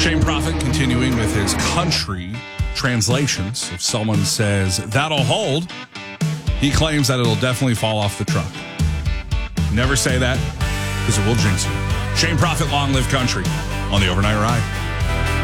Shane Prophet continuing with his country translations. If someone says, that'll hold, he claims that it'll definitely fall off the truck. Never say that, because it will jinx you. Shane Prophet, Long Live Country, on the Overnight Ride.